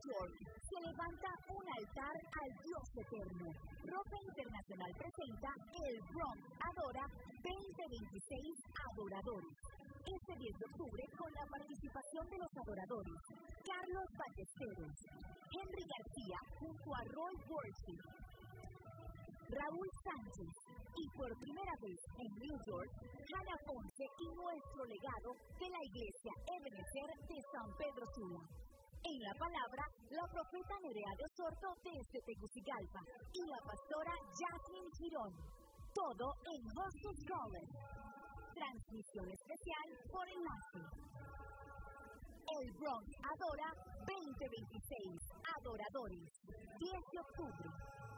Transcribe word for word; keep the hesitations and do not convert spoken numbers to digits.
York se levanta un altar al Dios eterno. Roca Internacional presenta El Bronx Adora veinte veintiséis Adoradores. Este diez de octubre, con la participación de los adoradores Carlos Ballesteros, Henry García junto a Roy Worship, Raúl Sánchez y por primera vez en New York, Hannah Ponce y nuestro legado de la Iglesia Ebenezer de San Pedro Sula. En la palabra, la profeta Nerea de Osorto desde Tegucigalpa y la pastora Jasmine Girón. Todo en Hostos College. Transmisión especial por enlace. El Bronx Adora veinte veintiséis Adoradores, diez de octubre.